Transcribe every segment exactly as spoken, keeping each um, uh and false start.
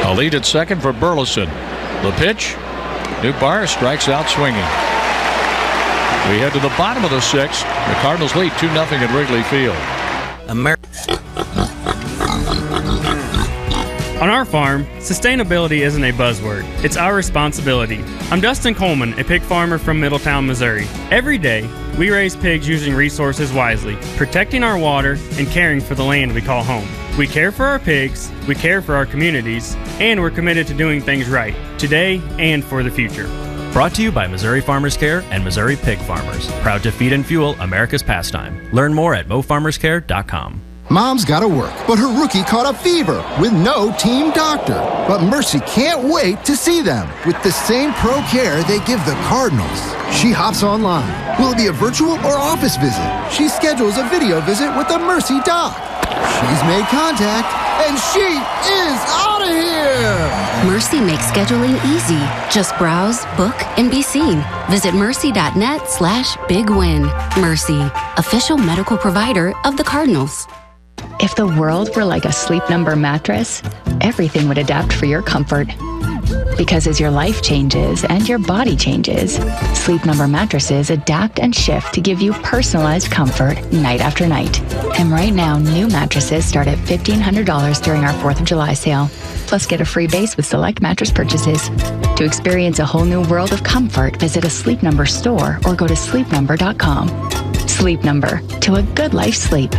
A lead at second for Burleson. The pitch. Nootbaar strikes out swinging. We head to the bottom of the sixth. The Cardinals lead two nothing at Wrigley Field. Amer- On our farm, sustainability isn't a buzzword. It's our responsibility. I'm Dustin Coleman, a pig farmer from Middletown, Missouri. Every day, we raise pigs using resources wisely, protecting our water and caring for the land we call home. We care for our pigs, we care for our communities, and we're committed to doing things right, today and for the future. Brought to you by Missouri Farmers Care and Missouri Pig Farmers. Proud to feed and fuel America's pastime. Learn more at mo farmers care dot com. Mom's got to work, but her rookie caught a fever with no team doctor. But Mercy can't wait to see them with the same pro care they give the Cardinals. She hops online. Will it be a virtual or office visit? She schedules a video visit with the Mercy doc. She's made contact, and she is out of here! Mercy makes scheduling easy. Just browse, book, and be seen. Visit mercy.net slash big win. Mercy, official medical provider of the Cardinals. If the world were like a Sleep Number mattress, everything would adapt for your comfort. Because as your life changes and your body changes, Sleep Number mattresses adapt and shift to give you personalized comfort night after night. And right now, new mattresses start at fifteen hundred dollars during our fourth of July sale. Plus, get a free base with select mattress purchases. To experience a whole new world of comfort, visit a Sleep Number store or go to sleep number dot com. Sleep Number, to a good life sleep.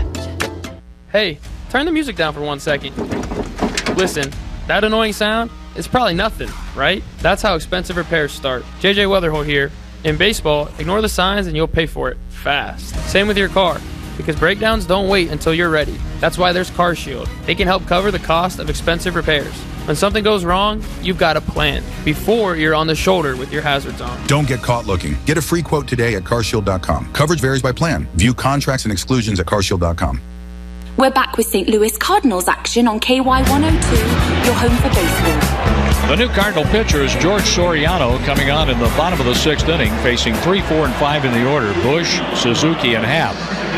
Hey, turn the music down for one second. Listen, that annoying sound, it's probably nothing, right? That's how expensive repairs start. J J Weatherholt here. In baseball, ignore the signs and you'll pay for it fast. Same with your car, because breakdowns don't wait until you're ready. That's why there's CarShield. They can help cover the cost of expensive repairs. When something goes wrong, you've got a plan before you're on the shoulder with your hazards on. Don't get caught looking. Get a free quote today at car shield dot com. Coverage varies by plan. View contracts and exclusions at car shield dot com. We're back with Saint Louis Cardinals action on K Y one oh two, your home for baseball. The new Cardinal pitcher is George Soriano, coming on in the bottom of the sixth inning, facing three, four, and five in the order. Bush, Suzuki, and Happ.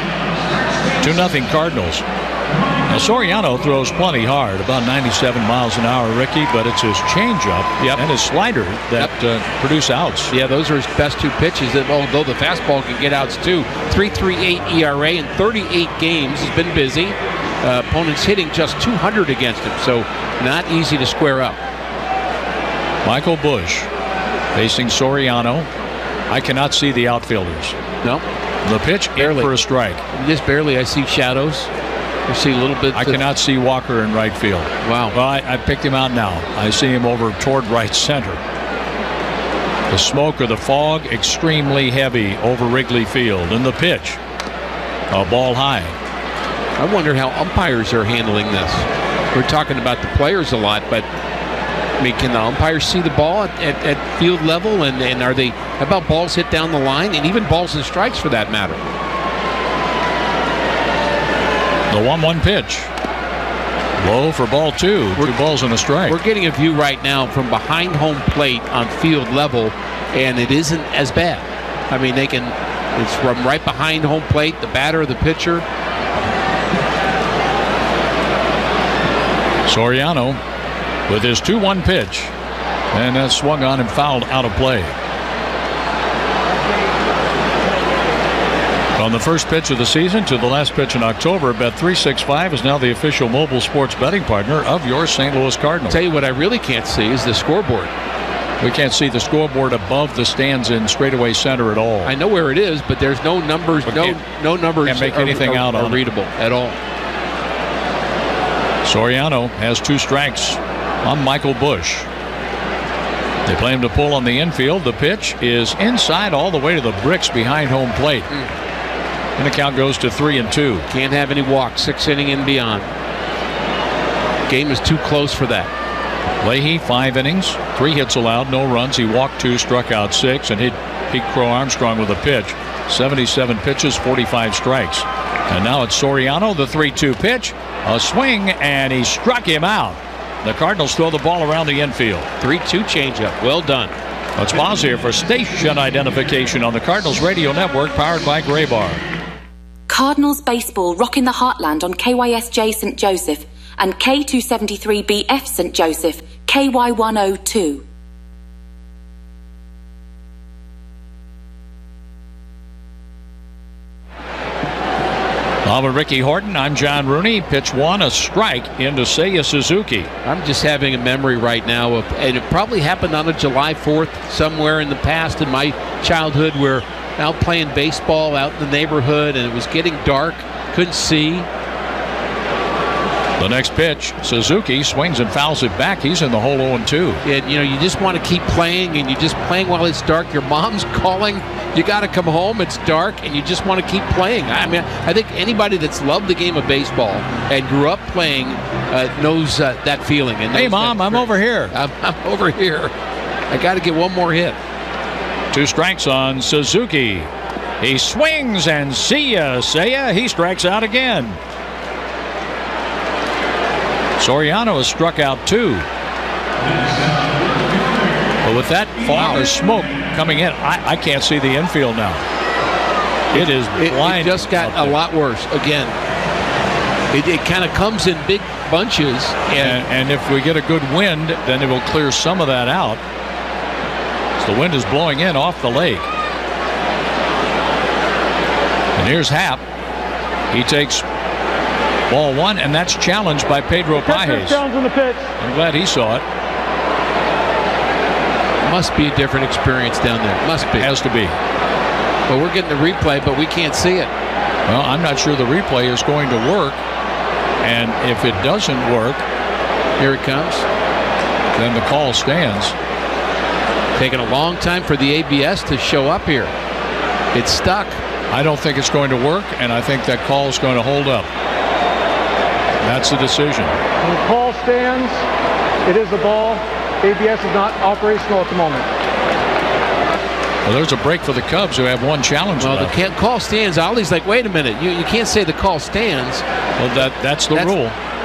two nothing Cardinals. Now, Soriano throws plenty hard, about ninety-seven miles an hour, Ricky, but it's his changeup yep. and his slider that yep. uh, produce outs. Yeah, those are his best two pitches, that, although the fastball can get outs too. three point three eight E R A in thirty-eight games. He's been busy. Uh, opponents hitting just two hundred against him, so not easy to square up. Michael Bush facing Soriano. I cannot see the outfielders. No. The pitch barely. In for a strike. Just barely. I see shadows. You see a little bit. I cannot see Walker in right field. Wow. Well, I, I picked him out now. I see him over toward right center. The smoke or the fog extremely heavy over Wrigley Field. And the pitch, a ball high. I wonder how umpires are handling this. We're talking about the players a lot, but I mean, can the umpires see the ball at, at, at field level? And, and are they, how about balls hit down the line? And even balls and strikes for that matter. The one one pitch. Low for ball two. We're, two balls and a strike. We're getting a view right now from behind home plate on field level, and it isn't as bad. I mean, they can, it's from right behind home plate, the batter, the pitcher. Soriano with his two one pitch. And that swung on and fouled out of play. On the first pitch of the season to the last pitch in October, Bet three sixty-five is now the official mobile sports betting partner of your Saint Louis Cardinals. Tell you what I really can't see is the scoreboard. We can't see the scoreboard above the stands in straightaway center at all. I know where it is, but there's no numbers. No, no numbers. Can't make anything are, out are, on are readable it. at all. Soriano has two strikes on Michael Bush. They play him to pull on the infield. The pitch is inside all the way to the bricks behind home plate. Mm. And the count goes to three and two. Can't have any walks, sixth inning and beyond. Game is too close for that. Leahy, five innings, three hits allowed, no runs. He walked two, struck out six, and hit Pete Crow Armstrong with a pitch. seventy-seven pitches, forty-five strikes. And now it's Soriano, the three two pitch. A swing, and he struck him out. The Cardinals throw the ball around the infield. three two changeup. Well done. Let's pause here for station identification on the Cardinals Radio Network, powered by Graybar. Cardinals baseball rocking the heartland on K Y S J Saint Joseph and K two seventy-three B F Saint Joseph, K Y one oh two. Well, with Ricky Horton, I'm John Rooney. Pitch one, a strike into Seiya Suzuki. I'm just having a memory right now of, and it probably happened on a July fourth somewhere in the past in my childhood, where out playing baseball out in the neighborhood and it was getting dark, couldn't see. The next pitch, Suzuki swings and fouls it back. He's in the hole oh and two. And, you know, you just want to keep playing, and you just playing while it's dark. Your mom's calling. You got to come home. It's dark, and you just want to keep playing. I mean, I think anybody that's loved the game of baseball and grew up playing uh, knows uh, that feeling. And hey, Mom, I'm over here. I'm, I'm over here. I got to get one more hit. Two strikes on Suzuki. He swings and see ya, Seiya. He strikes out again. Soriano has struck out two. But with that fog of smoke coming in, I, I can't see the infield now. It is blind. It, it just got a lot worse again. It, it kind of comes in big bunches. And, and if we get a good wind, then it will clear some of that out. So the wind is blowing in off the lake. And here's Happ. He takes ball one, and that's challenged by Pedro Pages. On the pitch. I'm glad he saw it. Must be a different experience down there. Must be. Has to be. But we're getting the replay, but we can't see it. Well, I'm not sure the replay is going to work. And if it doesn't work, here it comes. Then the call stands. Taking a long time for the A B S to show up here. It's stuck. I don't think it's going to work, and I think that call is going to hold up. That's the decision. When the call stands, it is the ball. A B S is not operational at the moment. Well, there's a break for the Cubs, who have one challenge well, left. The call stands. Ollie's like, wait a minute. You, you can't say the call stands. Well, that that's the that's, rule.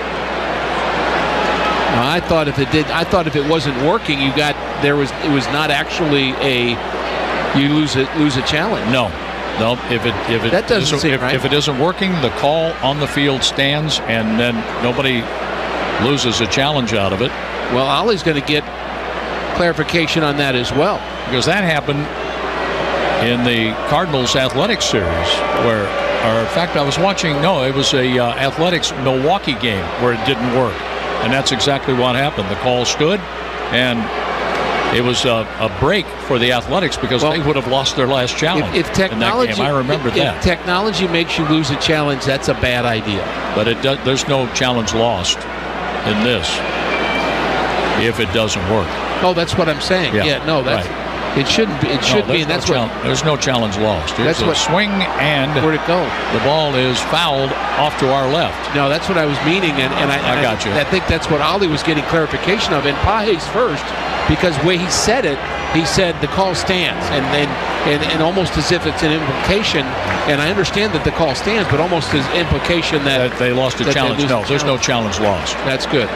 No, I thought if it did, I thought if it wasn't working, you got there was it was not actually a you lose it lose a challenge. No. No, if it if it that doesn't seem if, right. if it isn't working, the call on the field stands, and then nobody loses a challenge out of it. Well, Ollie's going to get clarification on that as well, because that happened in the Cardinals Athletics series, where, or in fact, I was watching. No, it was a uh, Athletics Milwaukee game where it didn't work, and that's exactly what happened. The call stood, and it was a, a break for the Athletics, because well, they would have lost their last challenge. If, if technology, in that game. I remember if, that. If technology makes you lose a challenge, that's a bad idea. But it does, there's no challenge lost in this if it doesn't work. Oh, that's what I'm saying. Yeah, yeah no, that's right. It shouldn't be. It should no, be. And that's no what. There's no challenge lost. Here's that's what swing, and where'd it go? The ball is fouled off to our left. No, that's what I was meaning, and, and I, I and got I, you. I think that's what Ollie was getting clarification of. And Pages first, because the way he said it, he said the call stands, and then and, and almost as if it's an implication. And I understand that the call stands, but almost as implication that, that they lost a challenge. No, there's no challenge lost. That's good.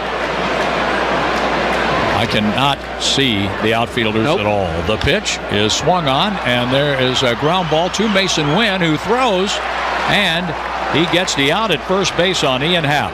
I cannot see the outfielders nope. at all. The pitch is swung on, and there is a ground ball to Mason Wynn, who throws, and he gets the out at first base on Ian Happ.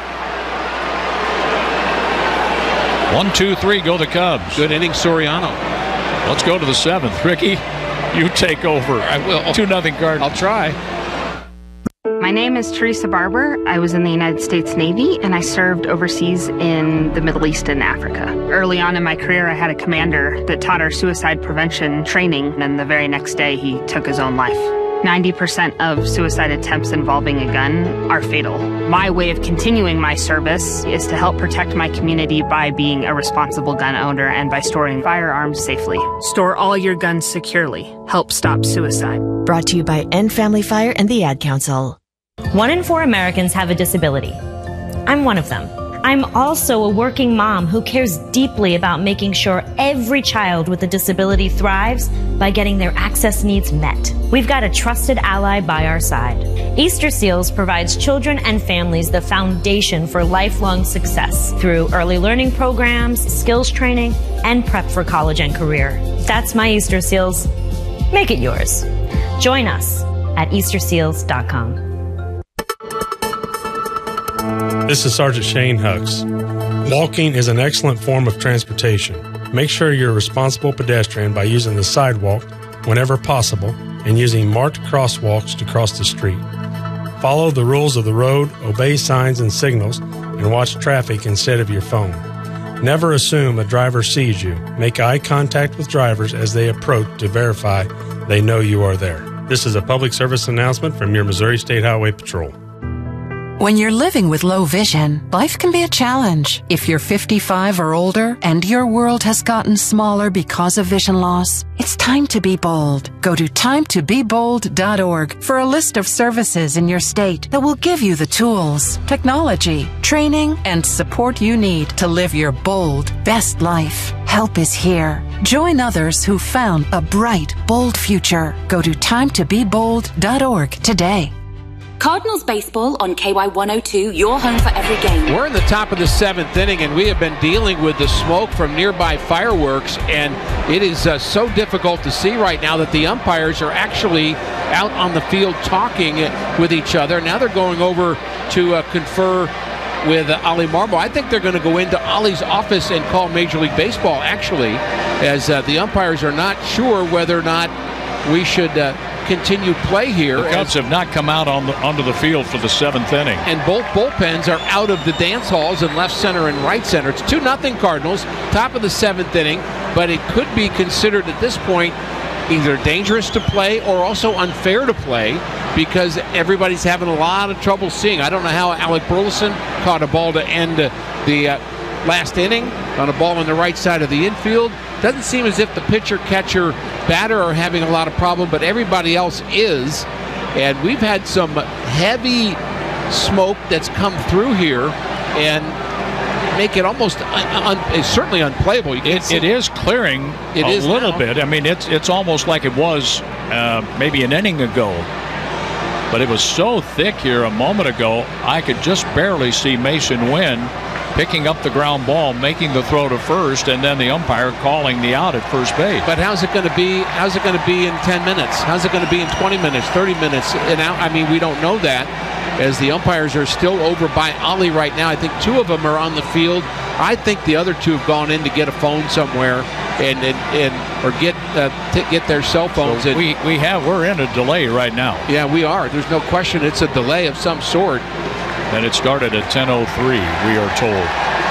One, two, three, go the Cubs. Good inning, Soriano. Let's go to the seventh. Ricky, you take over. I will. Two nothing Cardinals. I'll try. My name is Teresa Barber. I was in the United States Navy, and I served overseas in the Middle East and Africa. Early on in my career, I had a commander that taught our suicide prevention training, and the very next day, he took his own life. ninety percent of suicide attempts involving a gun are fatal. My way of continuing my service is to help protect my community by being a responsible gun owner and by storing firearms safely. Store all your guns securely. Help stop suicide. Brought to you by End Family Fire and the Ad Council. One in four Americans have a disability. I'm one of them. I'm also a working mom who cares deeply about making sure every child with a disability thrives by getting their access needs met. We've got a trusted ally by our side. Easter Seals provides children and families the foundation for lifelong success through early learning programs, skills training, and prep for college and career. That's my Easter Seals. Make it yours. Join us at Easter Seals dot com. This is Sergeant Shane Hucks. Walking is an excellent form of transportation. Make sure you're a responsible pedestrian by using the sidewalk whenever possible and using marked crosswalks to cross the street. Follow the rules of the road, obey signs and signals, and watch traffic instead of your phone. Never assume a driver sees you. Make eye contact with drivers as they approach to verify they know you are there. This is a public service announcement from your Missouri State Highway Patrol. When you're living with low vision, life can be a challenge. If you're fifty-five or older and your world has gotten smaller because of vision loss, it's time to be bold. Go to time to be bold dot org for a list of services in your state that will give you the tools, technology, training, and support you need to live your bold, best life. Help is here. Join others who found a bright, bold future. Go to time to be bold dot org today. Cardinals baseball on K Y one oh two, your home for every game. We're in the top of the seventh inning, and we have been dealing with the smoke from nearby fireworks, and it is uh, so difficult to see right now that the umpires are actually out on the field talking with each other. Now they're going over to uh, confer with uh, Ollie Marble. I think they're going to go into Ollie's office and call Major League Baseball, actually, as uh, the umpires are not sure whether or not we should uh, continue play here. The Cubs have not come out on the, onto the field for the seventh inning. And both bullpens are out of the dance halls in left center and right center. It's two nothing Cardinals, top of the seventh inning, but it could be considered at this point either dangerous to play or also unfair to play because everybody's having a lot of trouble seeing. I don't know how Alec Burleson caught a ball to end uh, the uh, last inning on a ball on the right side of the infield. Doesn't seem as if the pitcher, catcher, batter are having a lot of problem, but everybody else is. And we've had some heavy smoke that's come through here and make it almost un, un, it's certainly unplayable. You it, it is clearing it a is little now. bit. I mean, it's it's almost like it was uh, maybe an inning ago. But it was so thick here a moment ago, I could just barely see Mason Wynn picking up the ground ball, making the throw to first, and then the umpire calling the out at first base. But how's it going to be? How's it going to be in ten minutes? How's it going to be in twenty minutes, thirty minutes? And out? I mean, we don't know that, as the umpires are still over by Ollie right now. I think two of them are on the field. I think the other two have gone in to get a phone somewhere and and, and or get uh, t- get their cell phones. So and, we we have we're in a delay right now. Yeah, we are. There's no question. It's a delay of some sort. And it started at ten oh three, we are told.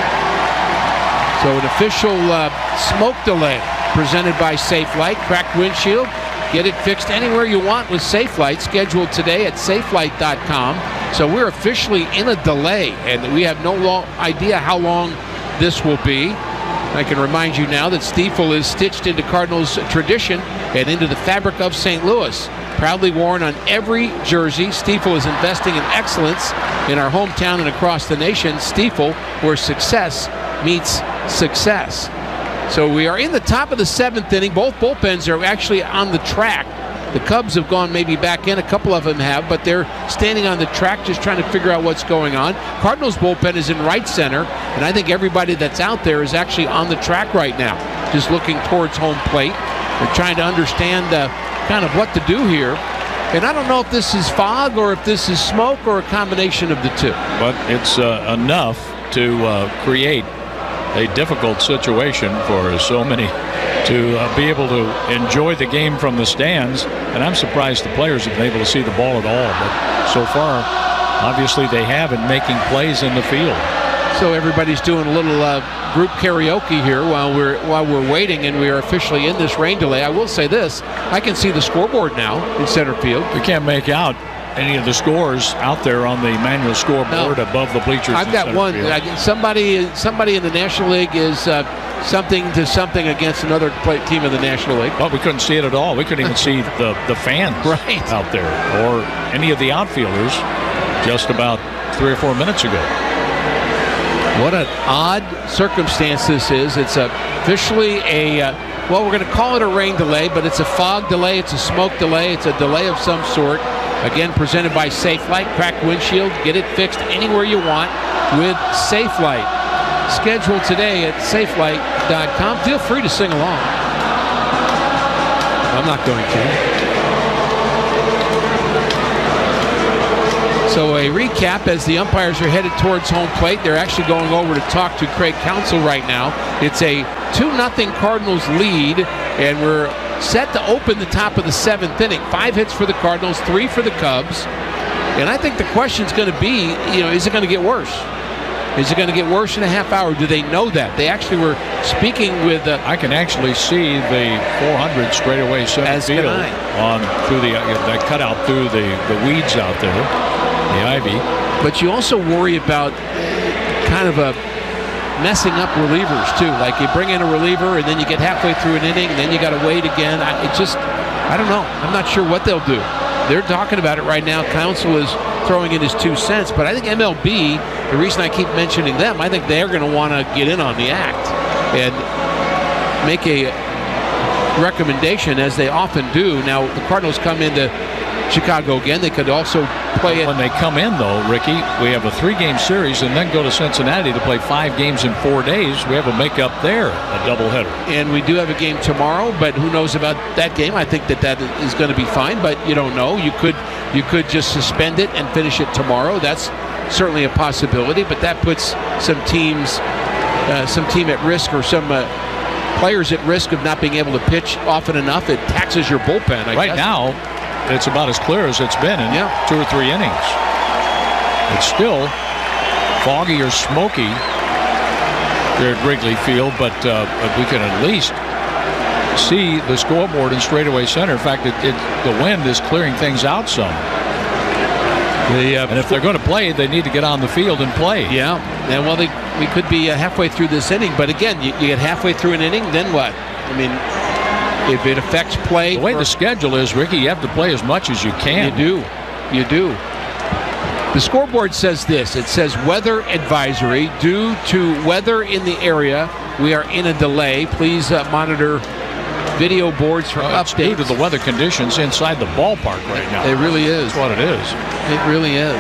So an official uh, smoke delay presented by Safe Light. Cracked windshield. Get it fixed anywhere you want with Safe Light. Scheduled today at safe light dot com. So we're officially in a delay, and we have no long idea how long this will be. I can remind you now that Stiefel is stitched into Cardinals tradition and into the fabric of Saint Louis. Proudly worn on every jersey, Stiefel is investing in excellence in our hometown and across the nation. Stiefel, where success meets success. So we are in the top of the seventh inning. Both bullpens are actually on the track. The Cubs have gone maybe back in. A couple of them have, but they're standing on the track just trying to figure out what's going on. Cardinals bullpen is in right center, and I think everybody that's out there is actually on the track right now, just looking towards home plate. They're trying to understand uh, kind of what to do here. And I don't know if this is fog or if this is smoke or a combination of the two. But it's uh, enough to uh, create a difficult situation for so many to uh, be able to enjoy the game from the stands. And I'm surprised the players have been able to see the ball at all. But so far, obviously they have in making plays in the field. So everybody's doing a little uh, group karaoke here while we're while we're waiting, and we are officially in this rain delay. I will say this: I can see the scoreboard now in center field. We can't make out any of the scores out there on the manual scoreboard no. above the bleachers. I've got one. I, somebody somebody in the National League is uh, something to something against another play, team in the National League. Well, we couldn't see it at all. We couldn't even see the, the fans right. out there or any of the outfielders just about three or four minutes ago. What an odd circumstance this is. It's officially a, uh, well, we're going to call it a rain delay, but it's a fog delay, it's a smoke delay, it's a delay of some sort. Again, presented by Safe Light. Cracked windshield. Get it fixed anywhere you want with Safe Light. Scheduled today at safe light dot com. Feel free to sing along. I'm not going to. So a recap as the umpires are headed towards home plate. They're actually going over to talk to Craig Counsell right now. It's a two nothing Cardinals lead, and we're set to open the top of the seventh inning. Five hits for the Cardinals, three for the Cubs. And I think the question's going to be, you know, is it going to get worse? Is it going to get worse in a half hour? Do they know that? They actually were speaking with... Uh, I can actually see the four hundred straightaway center field on through the uh, that cutout through the, the weeds out there, the ivy. But you also worry about kind of a messing up relievers, too. Like you bring in a reliever, and then you get halfway through an inning, and then you got to wait again. I, it just, I don't know. I'm not sure what they'll do. They're talking about it right now. Counsell is throwing in his two cents, but I think M L B, the reason I keep mentioning them, I think they're going to want to get in on the act and make a recommendation, as they often do. Now, the Cardinals come into Chicago again. They could also play it. When they come in, though, Ricky, we have a three-game series and then go to Cincinnati to play five games in four days. We have a make-up there, a doubleheader. And we do have a game tomorrow, but who knows about that game? I think that that is going to be fine, but you don't know. You could you could just suspend it and finish it tomorrow. That's certainly a possibility, but that puts some teams, uh, some team at risk, or some uh, players at risk of not being able to pitch often enough. It taxes your bullpen, I right guess. now, it's about as clear as it's been in yeah. two or three innings. It's still foggy or smoky there at Wrigley Field, but uh, we can at least see the scoreboard in straightaway center. In fact, it, it, the wind is clearing things out some. The, uh, and if they're going to play, they need to get on the field and play. Yeah, and well, they, we could be uh, halfway through this inning, but again, you, you get halfway through an inning, then what? I mean, if it affects play. The way the schedule is, Ricky, you have to play as much as you can. You do. You do. The scoreboard says this. It says weather advisory. Due to weather in the area, we are in a delay. Please uh, monitor video boards for well, updates. Due to the weather conditions inside the ballpark right now. It really is. That's what it is. It really is.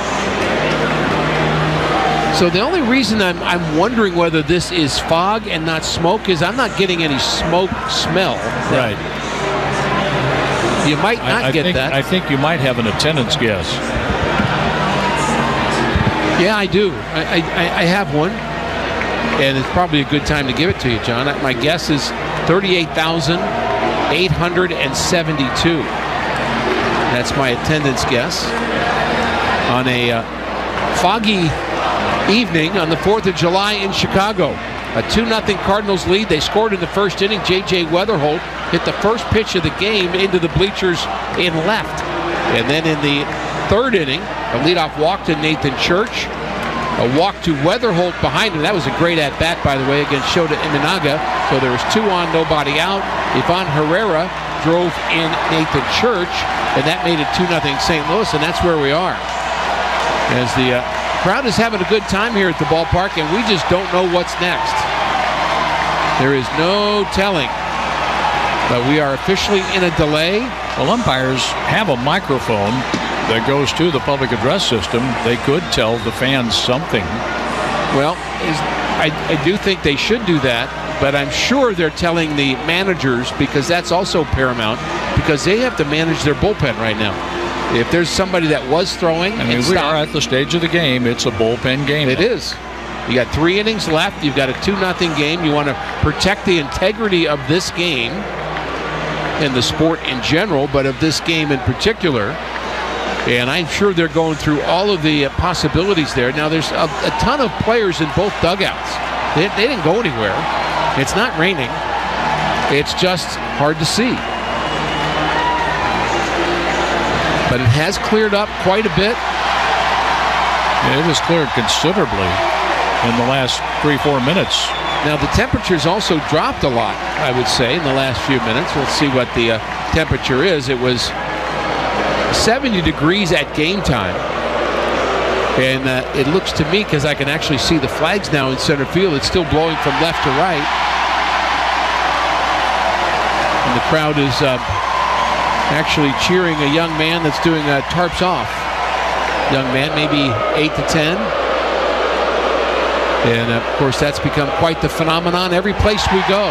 So the only reason I'm, I'm wondering whether this is fog and not smoke is I'm not getting any smoke smell. Right. You might not I, I get think, that. I think you might have an attendance guess. Yeah, I do. I, I, I have one. And it's probably a good time to give it to you, John. My guess is thirty-eight thousand eight hundred seventy-two. That's my attendance guess on a uh, foggy evening on the fourth of July in Chicago. A two nothing Cardinals lead. They scored in the first inning. J J Weatherholt hit the first pitch of the game into the bleachers in left. And then in the third inning, a leadoff walk to Nathan Church. A walk to Weatherholt behind him. That was a great at-bat, by the way, against Shota Imanaga. So there was two on, nobody out. Ivan Herrera drove in Nathan Church, and that made it two nothing Saint Louis, and that's where we are. As the uh, crowd is having a good time here at the ballpark, and we just don't know what's next. There is no telling. But we are officially in a delay. Well, umpires have a microphone that goes to the public address system. They could tell the fans something. Well, is, I, I do think they should do that, but I'm sure they're telling the managers, because that's also paramount, because they have to manage their bullpen right now. If there's somebody that was throwing, I mean, we stopped, are at the stage of the game. It's a bullpen game. It is. You got three innings left. You've got a two nothing game. You want to protect the integrity of this game and the sport in general, but of this game in particular. And I'm sure they're going through all of the possibilities there. Now, there's a, a ton of players in both dugouts. They, they didn't go anywhere. It's not raining. It's just hard to see. But it has cleared up quite a bit. Yeah, it has cleared considerably in the last three, four minutes. Now, the temperature's also dropped a lot, I would say, in the last few minutes. We'll see what the uh, temperature is. It was seventy degrees at game time. And uh, it looks to me, because I can actually see the flags now in center field, it's still blowing from left to right. And the crowd is uh, actually cheering a young man that's doing uh, tarps off. Young man, maybe eight to ten. And of course, that's become quite the phenomenon every place we go.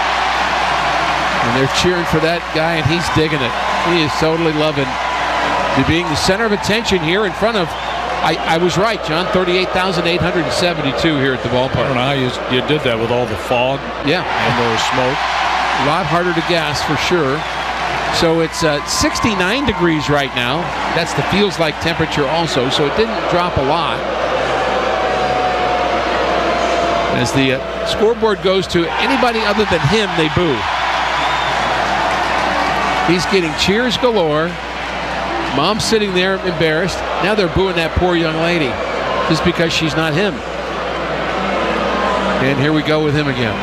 And they're cheering for that guy, and he's digging it. He is totally loving to being the center of attention here in front of, I, I was right, John, thirty-eight thousand eight hundred seventy-two here at the ballpark. I don't know how you, you did that with all the fog yeah. and the smoke. A lot harder to gas for sure. So it's uh, sixty-nine degrees right now. That's the feels like temperature also, so it didn't drop a lot. As the uh, scoreboard goes to anybody other than him, they boo. He's getting cheers galore. Mom's sitting there embarrassed. Now they're booing that poor young lady just because she's not him. And here we go with him again.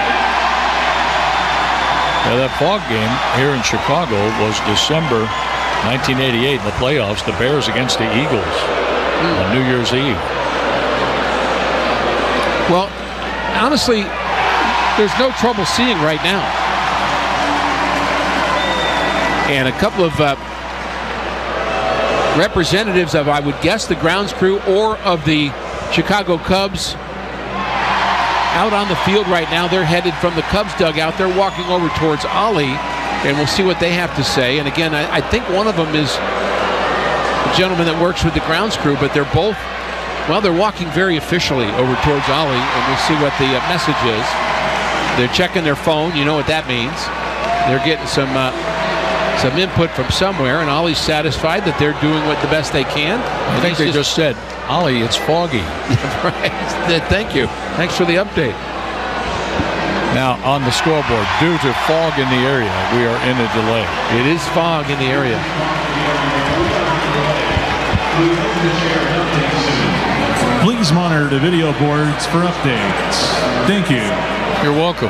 Yeah, that fog game here in Chicago was December nineteen eighty-eight in the playoffs, the Bears against the Eagles mm. on New Year's Eve. Well, honestly, there's no trouble seeing right now. And a couple of uh, representatives of, I would guess, the grounds crew or of the Chicago Cubs out on the field right now. They're headed from the Cubs dugout. They're walking over towards Ollie, and we'll see what they have to say. And again, I, I think one of them is a gentleman that works with the grounds crew, but they're both, well, they're walking very officially over towards Ollie, and we'll see what the uh, message is. They're checking their phone. You know what that means. They're getting some uh, some input from somewhere, and Ollie's satisfied that they're doing what the best they can. I think they just, just said, Ollie, it's foggy. Right. Thank you. Thanks for the update. Now, on the scoreboard, due to fog in the area, we are in a delay. It is fog in the area. Please monitor the video boards for updates. Thank you. You're welcome.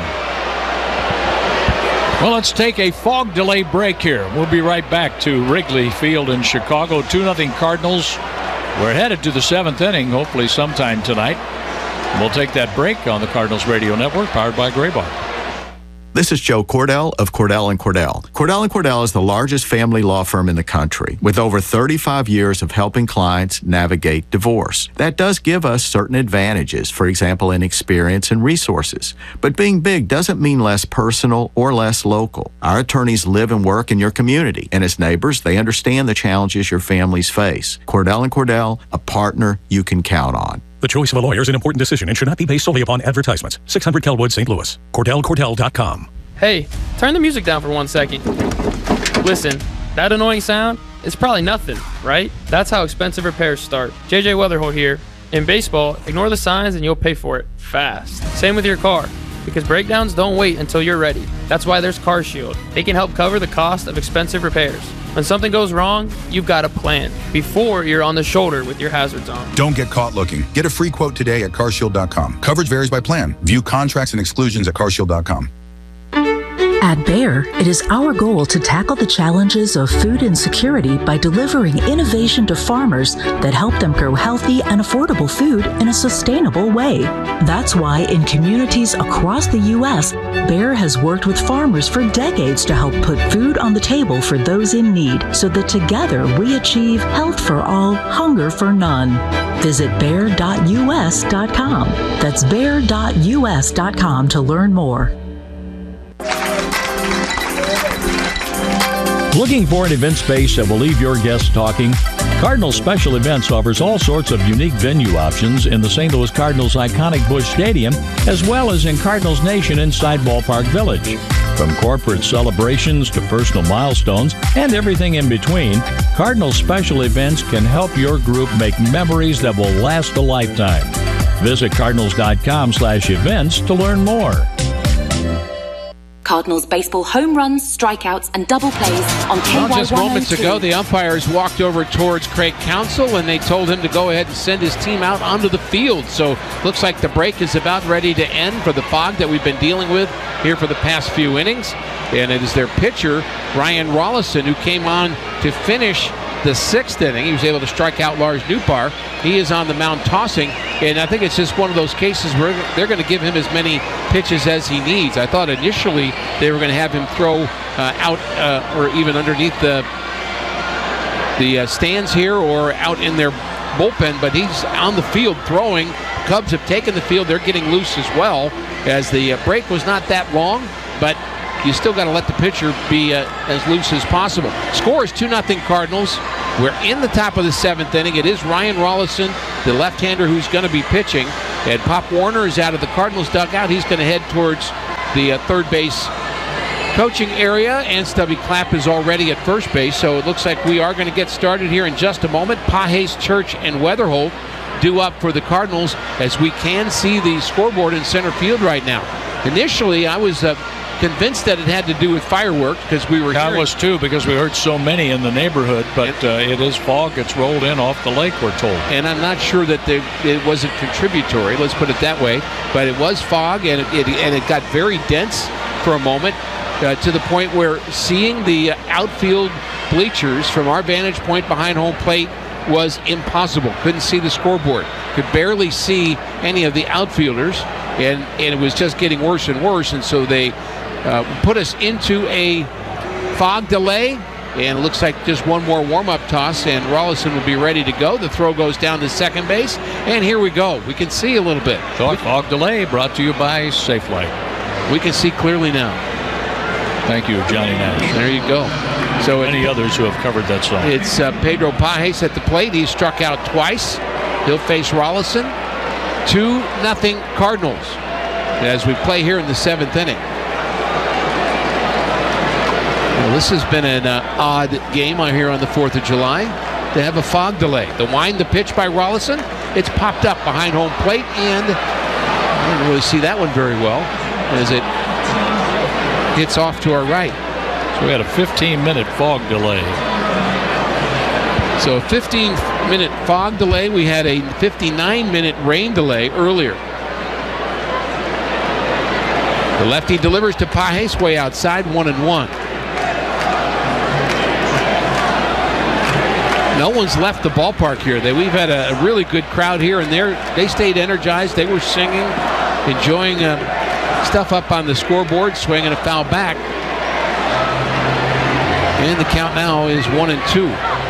Well, let's take a fog delay break here. We'll be right back to Wrigley Field in Chicago. two nothing Cardinals. We're headed to the seventh inning, hopefully sometime tonight. We'll take that break on the Cardinals Radio Network, powered by Graybar. This is Joe Cordell of Cordell and Cordell. Cordell and Cordell is the largest family law firm in the country, with over thirty-five years of helping clients navigate divorce. That does give us certain advantages, for example, in experience and resources. But being big doesn't mean less personal or less local. Our attorneys live and work in your community, and as neighbors, they understand the challenges your families face. Cordell and Cordell, a partner you can count on. The choice of a lawyer is an important decision and should not be based solely upon advertisements. six hundred Kelwood, Saint Louis. Cordell Cordell dot com. Hey, turn the music down for one second. Listen, that annoying sound is probably nothing, right? That's how expensive repairs start. J J Weatherholt here. In baseball, ignore the signs and you'll pay for it fast. Same with your car, because breakdowns don't wait until you're ready. That's why there's CarShield. They can help cover the cost of expensive repairs. When something goes wrong, you've got a plan before you're on the shoulder with your hazards on. Don't get caught looking. Get a free quote today at car shield dot com. Coverage varies by plan. View contracts and exclusions at car shield dot com. At Bayer, it is our goal to tackle the challenges of food insecurity by delivering innovation to farmers that help them grow healthy and affordable food in a sustainable way. That's why in communities across the U S, Bayer has worked with farmers for decades to help put food on the table for those in need, so that together we achieve health for all, hunger for none. Visit bayer dot U S dot com. That's bayer dot U S dot com to learn more. Looking for an event space that will leave your guests talking? Cardinals Special Events offers all sorts of unique venue options in the Saint Louis Cardinals' iconic Busch Stadium, as well as in Cardinals Nation inside Ballpark Village. From corporate celebrations to personal milestones and everything in between, Cardinals Special Events can help your group make memories that will last a lifetime. Visit cardinals dot com slash events to learn more. Cardinals baseball home runs, strikeouts, and double plays on K Y one oh two. Well, just moments ago, the umpires walked over towards Craig Counsell, and they told him to go ahead and send his team out onto the field. So looks like the break is about ready to end for the fog that we've been dealing with here for the past few innings. And it is their pitcher, Ryan Rollison, who came on to finish the sixth inning. He was able to strike out Lars Nootbaar. He is on the mound tossing, and I think it's just one of those cases where they're going to give him as many pitches as he needs. I thought initially they were going to have him throw uh, out uh, or even underneath the the uh, stands here or out in their bullpen, but he's on the field throwing. Cubs have taken the field. They're getting loose as well, as the uh, break was not that long, but you still got to let the pitcher be uh, as loose as possible. Score is two nothing Cardinals. We're in the top of the seventh inning. It is Ryan Rollison, the left-hander, who's going to be pitching. And Pop Warner is out of the Cardinals dugout. He's going to head towards the uh, third base coaching area, and Stubby Clapp is already at first base. So it looks like we are going to get started here in just a moment. Pages, Church, and Weatherholt due up for the Cardinals, as we can see the scoreboard in center field right now. Initially, I was uh, convinced that it had to do with fireworks because we were I hearing... was too, because we heard so many in the neighborhood, but uh, it is fog. It's rolled in off the lake, we're told. And I'm not sure that they, it wasn't contributory, let's put it that way, but it was fog, and it, it, and it got very dense for a moment, uh, to the point where seeing the outfield bleachers from our vantage point behind home plate was impossible. Couldn't see the scoreboard, could barely see any of the outfielders, and, and it was just getting worse and worse, and so they Uh, put us into a fog delay, and it looks like just one more warm-up toss, and Rollison will be ready to go. The throw goes down to second base, and here we go. We can see a little bit. Fog, fog delay brought to you by Safelite. We can see clearly now. Thank you, Johnny Nash. There you go. So many it, others who have covered that song. It's uh, Pedro Pages at the plate. He's struck out twice. He'll face Rollison. two nothing Cardinals as we play here in the seventh inning. Well, this has been an uh, odd game I hear on the fourth of July. They have a fog delay. The wind, the pitch by Rollison, it's popped up behind home plate, and I didn't really see that one very well as it hits off to our right. So we had a fifteen minute fog delay. So a fifteen minute fog delay. We had a fifty-nine minute rain delay earlier. The lefty delivers to Pages way outside, one and one. No one's left the ballpark here. They, we've had a, a really good crowd here, and they stayed energized. They were singing, enjoying uh, stuff up on the scoreboard, swinging a foul back. And the count now is one and two.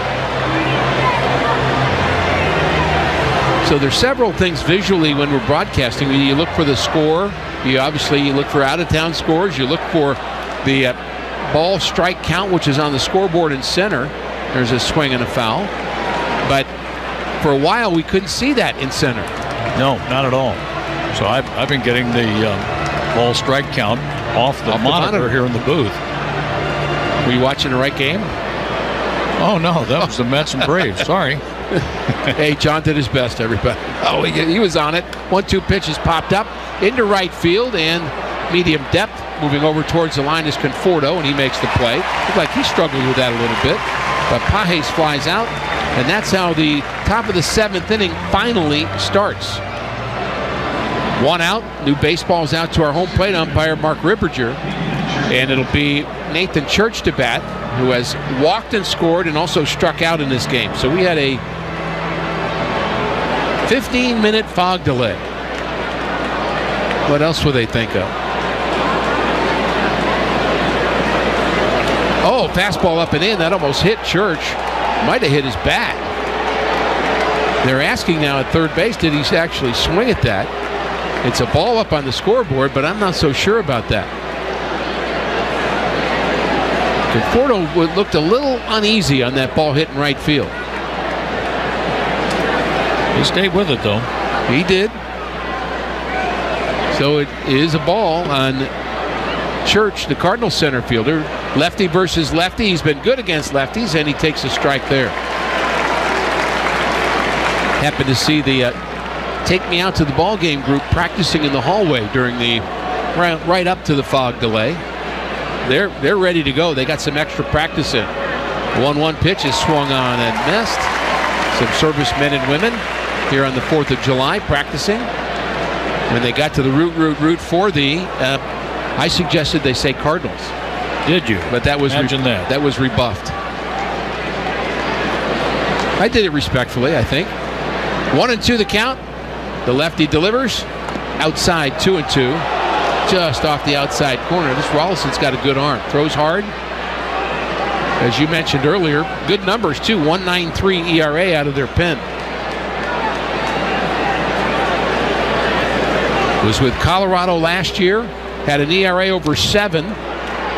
So there's several things visually when we're broadcasting. You look for the score. You obviously you look for out-of-town scores. You look for the uh, ball strike count, which is on the scoreboard in center. There's a swing and a foul. But for a while, we couldn't see that in center. No, not at all. So I've, I've been getting the uh, ball strike count off the, off monitor, the monitor here in the booth. Were you watching the right game? Oh, no, that was the Mets and Braves. Sorry. Hey, John did his best, everybody. Oh, he, he was on it. One two pitches popped up into right field, and medium depth moving over towards the line is Conforto, and he makes the play. Looked like he struggled with that a little bit. But Pages flies out, and that's how the top of the seventh inning finally starts. One out. New baseball's out to our home plate umpire, Mark Ripperger. And it'll be Nathan Church to bat, who has walked and scored and also struck out in this game. So we had a fifteen minute fog delay. What else would they think of? Oh, fastball up and in. That almost hit Church. Might have hit his bat. They're asking now at third base, did he actually swing at that? It's a ball up on the scoreboard, but I'm not so sure about that. Conforto looked a little uneasy on that ball hit in right field. He stayed with it, though. He did. So it is a ball on Church, the Cardinals center fielder. Lefty versus lefty. He's been good against lefties, and he takes a strike there. Happened to see the uh, Take Me Out to the Ball Game group practicing in the hallway during the right, right up to the fog delay. They're they're ready to go. They got some extra practice in. one one pitch is swung on and missed. Some servicemen and women here on the fourth of July practicing. When they got to the root, root, root for the, uh, I suggested they say Cardinals. Did you? But that was Imagine that. That was rebuffed. I did it respectfully, I think. One and two the count. The lefty delivers. Outside, two and two. Just off the outside corner. This Rollison's got a good arm. Throws hard. As you mentioned earlier, good numbers too. one point nine three E R A out of their pen. Was with Colorado last year. Had an E R A over seven.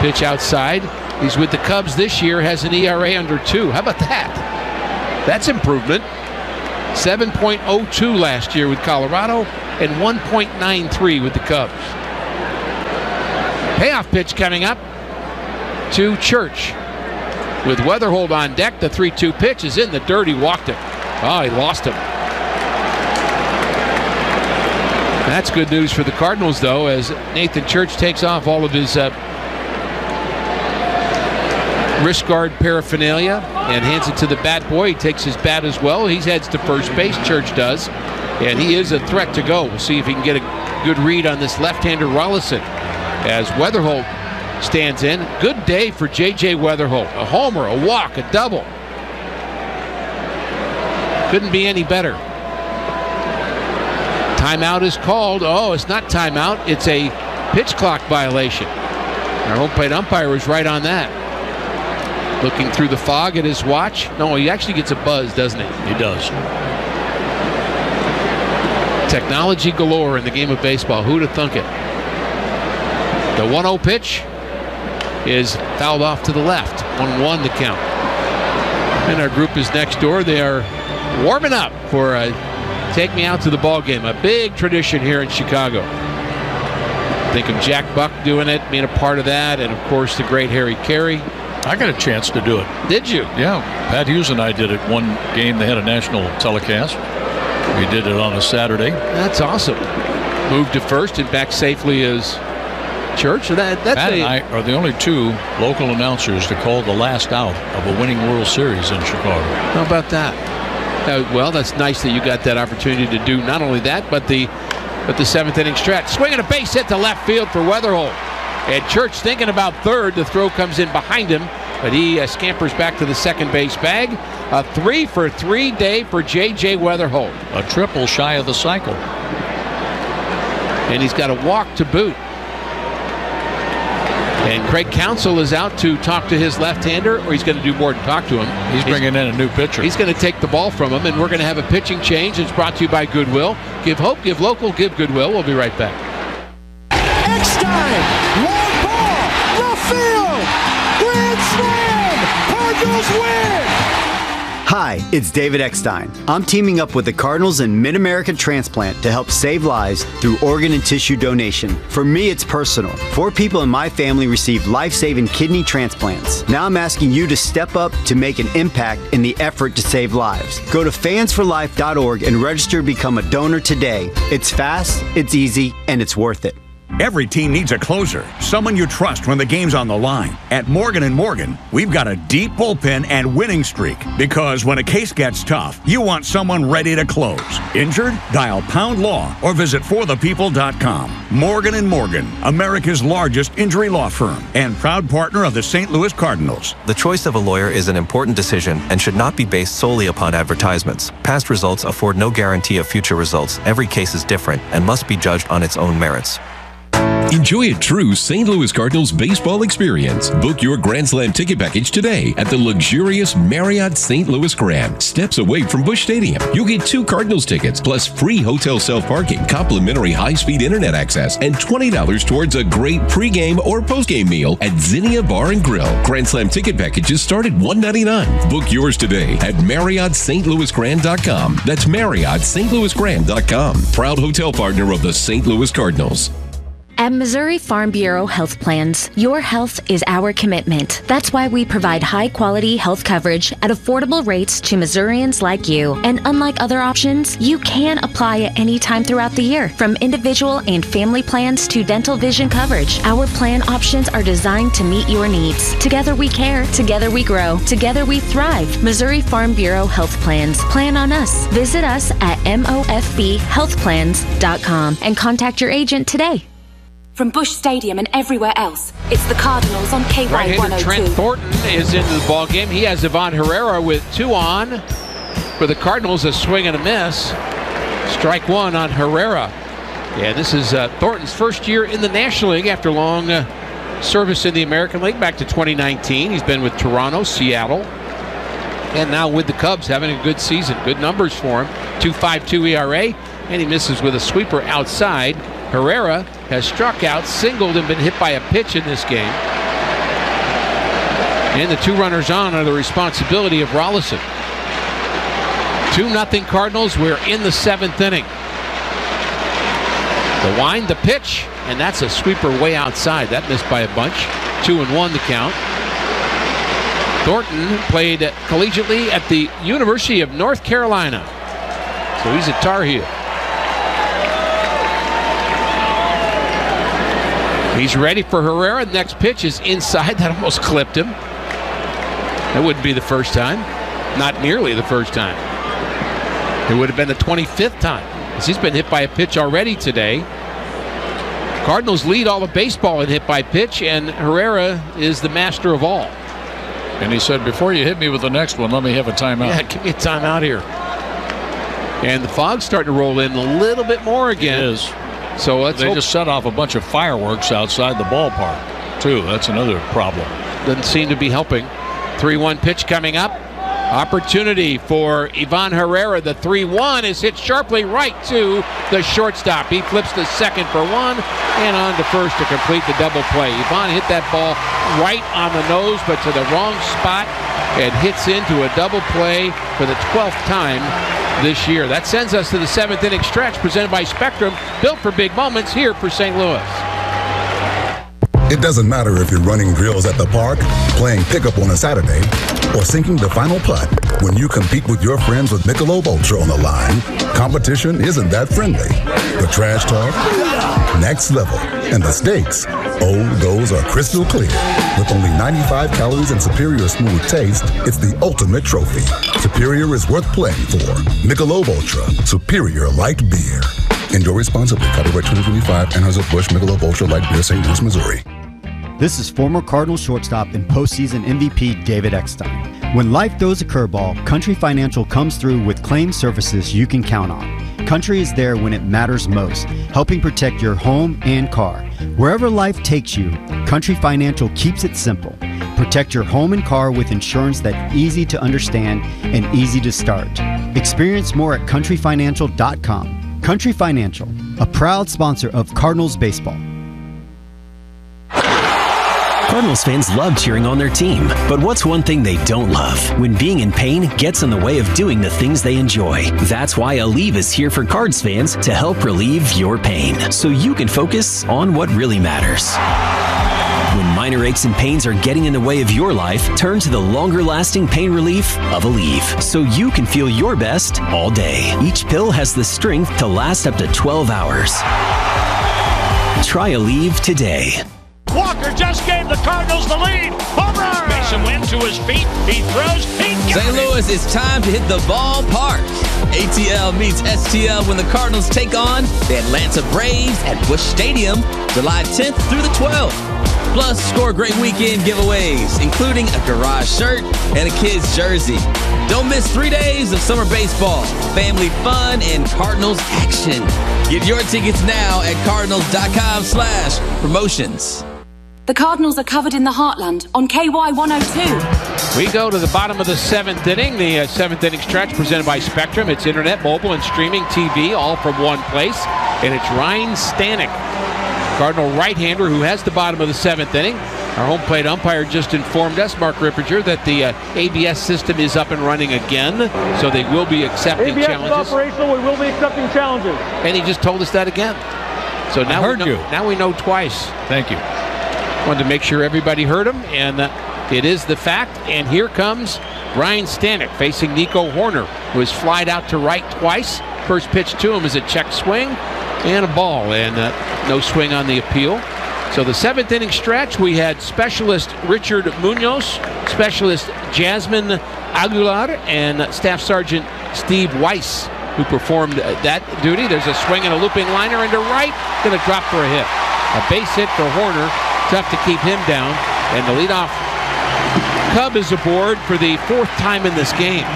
Pitch outside. He's with the Cubs this year, has an E R A under two. How about that? That's improvement. seven point oh two last year with Colorado and one point nine three with the Cubs. Payoff pitch coming up to Church. With Weatherholt on deck, the three two pitch is in the dirt. He walked it. Oh, he lost him. That's good news for the Cardinals, though, as Nathan Church takes off all of his uh, wrist guard paraphernalia and hands it to the bat boy. He takes his bat as well. He heads to first base, Church does, and he is a threat to go. We'll see if he can get a good read on this left-hander Rollison as Weatherholt stands in. Good day for J J Weatherholt. A homer, a walk, a double. Couldn't be any better. Timeout is called. Oh, it's not timeout. It's a pitch clock violation. Our home plate umpire was right on that. Looking through the fog at his watch. No, he actually gets a buzz, doesn't he? He does. Technology galore in the game of baseball. Who'd have thunk it? The one oh pitch is fouled off to the left. one one the count. And our group is next door. They are warming up for a Take Me Out to the Ball Game, a big tradition here in Chicago. Think of Jack Buck doing it, being a part of that, and of course the great Harry Carey. I got a chance to do it. Did you? Yeah. Pat Hughes and I did it one game. They had a national telecast. We did it on a Saturday. That's awesome. Moved to first and back safely as Church. That, that's Pat a, and I are the only two local announcers to call the last out of a winning World Series in Chicago. How about that? Uh, well, that's nice that you got that opportunity to do not only that, but the but the seventh inning stretch. Swinging a base hit to left field for Weatherholt. And Church thinking about third. The throw comes in behind him, but he uh, scampers back to the second base bag. A three for three day for J J Weatherholt. A triple shy of the cycle. And he's got a walk to boot. And Craig Counsell is out to talk to his left-hander, or he's going to do more than talk to him. He's bringing he's, in a new pitcher. He's going to take the ball from him, and we're going to have a pitching change. It's brought to you by Goodwill. Give hope, give local, give Goodwill. We'll be right back. Eckstein, long ball, left field, grand slam, Cardinals win! Hi, it's David Eckstein. I'm teaming up with the Cardinals and Mid-American Transplant to help save lives through organ and tissue donation. For me, it's personal. Four people in my family received life-saving kidney transplants. Now I'm asking you to step up to make an impact in the effort to save lives. Go to fans for life dot org and register to become a donor today. It's fast, it's easy, and it's worth it. Every team needs a closer, someone you trust when the game's on the line. At Morgan and Morgan, we've got a deep bullpen and winning streak because when a case gets tough, you want someone ready to close. Injured? Dial Pound Law or visit for the people dot com. Morgan and Morgan, America's largest injury law firm and proud partner of the Saint Louis Cardinals. The choice of a lawyer is an important decision and should not be based solely upon advertisements. Past results afford no guarantee of future results. Every case is different and must be judged on its own merits. Enjoy a true Saint Louis Cardinals baseball experience. Book your Grand Slam ticket package today at the luxurious Marriott Saint Louis Grand, steps away from Busch Stadium. You'll get two Cardinals tickets, plus free hotel self-parking, complimentary high-speed internet access, and twenty dollars towards a great pregame or postgame meal at Zinnia Bar and Grill. Grand Slam ticket packages start at one ninety-nine. Book yours today at Marriott Saint Louis Grand dot com. That's Marriott Saint Louis Grand dot com. Proud hotel partner of the Saint Louis Cardinals. At Missouri Farm Bureau Health Plans, your health is our commitment. That's why we provide high-quality health coverage at affordable rates to Missourians like you. And unlike other options, you can apply at any time throughout the year. From individual and family plans to dental vision coverage, our plan options are designed to meet your needs. Together we care, together we grow, together we thrive. Missouri Farm Bureau Health Plans. Plan on us. Visit us at M O F B health plans dot com and contact your agent today. From Busch Stadium and everywhere else, it's the Cardinals on K Y one oh two. Trent Thornton is into the ball game. He has Ivan Herrera with two on. For the Cardinals, a swing and a miss. Strike one on Herrera. Yeah, this is uh, Thornton's first year in the National League after long uh, service in the American League back to twenty nineteen. He's been with Toronto, Seattle, and now with the Cubs, having a good season. Good numbers for him. two point five two E R A, and he misses with a sweeper outside. Herrera has struck out, singled, and been hit by a pitch in this game. And the two runners on are the responsibility of Rolison. two nothing Cardinals. We're in the seventh inning. The wind, the pitch, and that's a sweeper way outside. That missed by a bunch. Two and one the count. Thornton played collegiately at the University of North Carolina. So he's a Tar Heel. He's ready for Herrera. The next pitch is inside. That almost clipped him. That wouldn't be the first time. Not nearly the first time. It would have been the twenty-fifth time, because he's been hit by a pitch already today. Cardinals lead all of baseball in hit by pitch, and Herrera is the master of all. And he said, before you hit me with the next one, let me have a timeout. Yeah, give me a timeout here. And the fog's starting to roll in a little bit more again. It is. So let's they hope. just set off a bunch of fireworks outside the ballpark, too. That's another problem. Doesn't seem to be helping. three one pitch coming up. Opportunity for Ivan Herrera. The three one is hit sharply right to the shortstop. He flips to second for one and on to first to complete the double play. Ivan hit that ball right on the nose, but to the wrong spot, and hits into a double play for the twelfth time this year. That sends us to the seventh inning stretch presented by Spectrum, built for big moments here for Saint Louis. It doesn't matter if you're running drills at the park, playing pickup on a Saturday, or sinking the final putt. When you compete with your friends with Michelob Ultra on the line, competition isn't that friendly. The trash talk, next level, and the stakes, oh, those are crystal clear. With only ninety-five calories and superior smooth taste, it's the ultimate trophy. Superior is worth playing for. Michelob Ultra, superior light beer. Enjoy responsibly. Copyright twenty twenty-five, Anheuser-Busch Michelob Ultra Light Beer, Saint Louis, Missouri. This is former Cardinal shortstop and postseason M V P David Eckstein. When life throws a curveball, Country Financial comes through with claim services you can count on. Country is there when it matters most, helping protect your home and car. Wherever life takes you, Country Financial keeps it simple. Protect your home and car with insurance that's easy to understand and easy to start. Experience more at country financial dot com. Country Financial, a proud sponsor of Cardinals baseball. Cardinals fans love cheering on their team, but what's one thing they don't love? When being in pain gets in the way of doing the things they enjoy. That's why Aleve is here for Cards fans to help relieve your pain, so you can focus on what really matters. When minor aches and pains are getting in the way of your life, turn to the longer-lasting pain relief of Aleve, so you can feel your best all day. Each pill has the strength to last up to twelve hours. Try Aleve today. Walker just gave the Cardinals the lead. Home run! Mason Wynn to his feet. He throws. He got Saint Louis, it's time to hit the ballpark. A T L meets S T L when the Cardinals take on the Atlanta Braves at Busch Stadium, July tenth through the twelfth. Plus, score great weekend giveaways, including a garage shirt and a kid's jersey. Don't miss three days of summer baseball, family fun, and Cardinals action. Get your tickets now at cardinals.com slash promotions. The Cardinals are covered in the Heartland on K Y one oh two. We go to the bottom of the seventh inning, the uh, seventh inning stretch presented by Spectrum. It's internet, mobile, and streaming T V, all from one place. And it's Ryan Stanek, Cardinal right-hander, who has the bottom of the seventh inning. Our home plate umpire just informed us, Mark Rippinger, that the uh, A B S system is up and running again, so they will be accepting A B S challenges. is operational. We will be accepting challenges. And he just told us that again. So now I heard we know, you. Now we know twice. Thank you. Wanted to make sure everybody heard him, and uh, it is the fact. And here comes Ryan Stanek facing Nico Horner, who has flied out to right twice. First pitch to him is a check swing and a ball, and uh, no swing on the appeal. So the seventh inning stretch, we had specialist Richard Munoz, specialist Jasmine Aguilar, and Staff Sergeant Steve Weiss, who performed that duty. There's a swing and a looping liner into right, going to drop for a hit. A base hit for Horner, tough to keep him down, and the leadoff Cub is aboard for the fourth time in this game.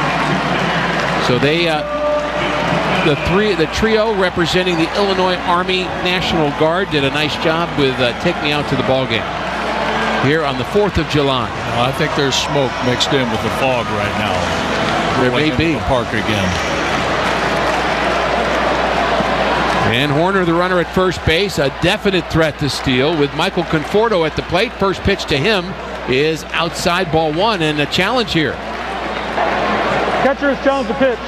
So they, uh, the three, the trio representing the Illinois Army National Guard did a nice job with uh, Take Me Out to the Ball Game here on the fourth of July. Well, I think there's smoke mixed in with the fog right now. There may be. The park again. And Horner, the runner at first base, a definite threat to steal with Michael Conforto at the plate. First pitch to him is outside, ball one, and a challenge here. Catcher is challenged to pitch.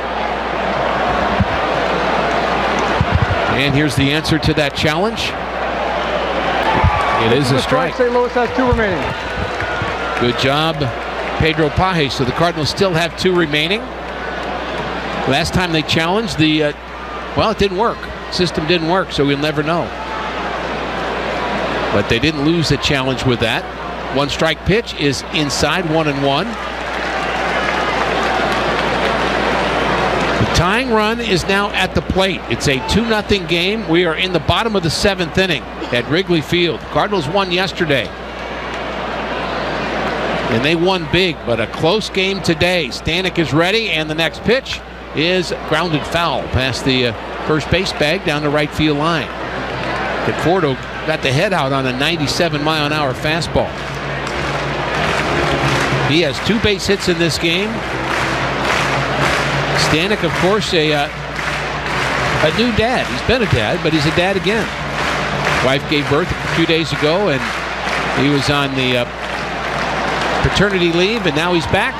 And here's the answer to that challenge. It is a strike. Saint Louis has two remaining. Good job, Pedro Paje. So the Cardinals still have two remaining. Last time they challenged, the, uh, well, it didn't work. System didn't work, so we'll never know. But they didn't lose the challenge with that. One strike pitch is inside, one and one. The tying run is now at the plate. It's a two nothing game. We are in the bottom of the seventh inning at Wrigley Field. Cardinals won yesterday. And they won big, but a close game today. Stanek is ready, and the next pitch is grounded foul past the uh, first base bag down the right field line. Conforto got the head out on a ninety-seven mile an hour fastball. He has two base hits in this game. Stanek, of course, a, uh, a new dad. He's been a dad, but he's a dad again. Wife gave birth a few days ago, and he was on the uh, paternity leave, and now he's back.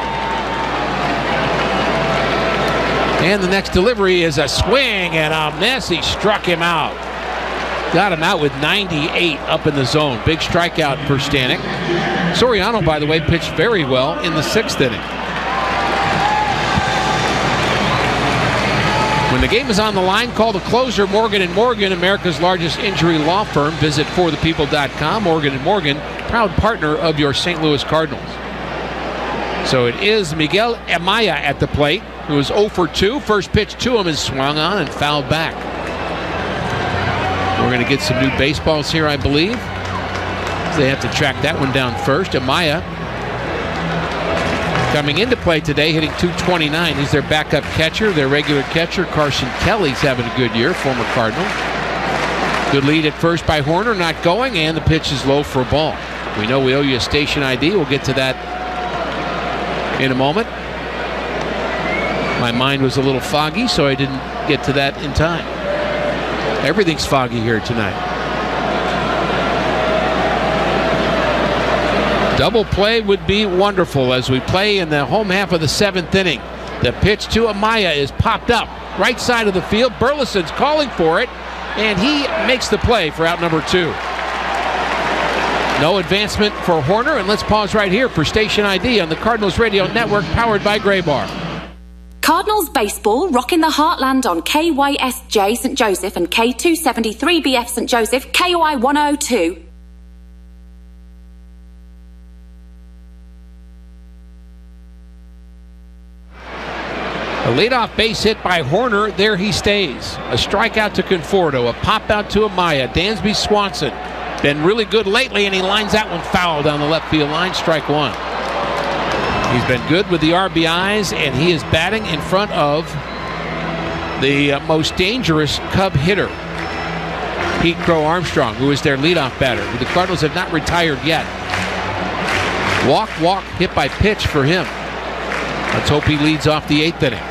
And the next delivery is a swing and a miss. He struck him out. Got him out with ninety-eight up in the zone. Big strikeout for Stanek. Soriano, by the way, pitched very well in the sixth inning. When the game is on the line, call the closer, Morgan and Morgan, America's largest injury law firm. Visit for the people dot com. Morgan and Morgan, proud partner of your Saint Louis Cardinals. So it is Miguel Amaya at the plate, who is oh for two. First pitch to him is swung on and fouled back. We're going to get some new baseballs here, I believe. They have to track that one down first. Amaya coming into play today, hitting two twenty-nine. He's their backup catcher, their regular catcher. Carson Kelly's having a good year, former Cardinal. Good lead at first by Hoerner, not going, and the pitch is low for a ball. We know we owe you a station I D. We'll get to that in a moment. My mind was a little foggy, so I didn't get to that in time. Everything's foggy here tonight. Double play would be wonderful as we play in the home half of the seventh inning. The pitch to Amaya is popped up right side of the field. Burleson's calling for it, and he makes the play for out number two. No advancement for Hoerner, and let's pause right here for Station I D on the Cardinals Radio Network, powered by Graybar. Cardinals baseball rocking the heartland on K Y S J Saint Joseph and K two seventy-three B F Saint Joseph, K O I one oh two. A leadoff base hit by Hoerner. There he stays. A strikeout to Conforto. A pop out to Amaya. Dansby Swanson. Been really good lately, and he lines that one foul down the left field line. Strike one. He's been good with the R B Is, and he is batting in front of the uh, most dangerous Cub hitter, Pete Crow Armstrong, who is their leadoff batter. The Cardinals have not retired yet. Walk, walk, hit by pitch for him. Let's hope he leads off the eighth inning.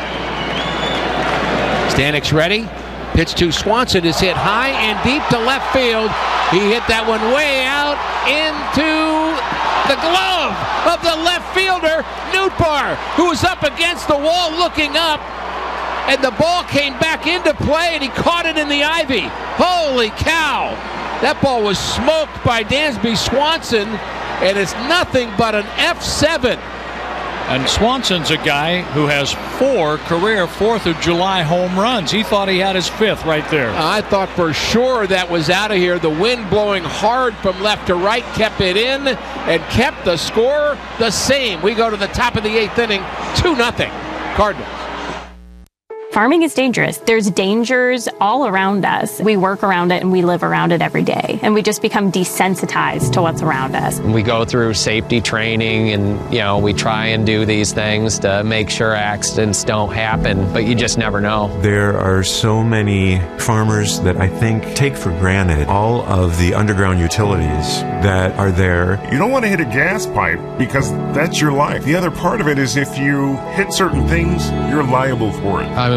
Stanek's ready. Pitch to Swanson is hit high and deep to left field. He hit that one way out into the glove of the left fielder, Nootbaar, who was up against the wall looking up, and the ball came back into play, and he caught it in the ivy. Holy cow! That ball was smoked by Dansby Swanson, and it's nothing but an F seven. And Swanson's a guy who has four career fourth of July home runs. He thought he had his fifth right there. I thought for sure that was out of here. The wind blowing hard from left to right kept it in and kept the score the same. We go to the top of the eighth inning, two nothing Cardinals. Farming is dangerous. There's dangers all around us. We work around it and we live around it every day. And we just become desensitized to what's around us. We go through safety training and, you know, we try and do these things to make sure accidents don't happen, but you just never know. There are so many farmers that I think take for granted all of the underground utilities that are there. You don't want to hit a gas pipe because that's your life. The other part of it is if you hit certain things, you're liable for it. I mean,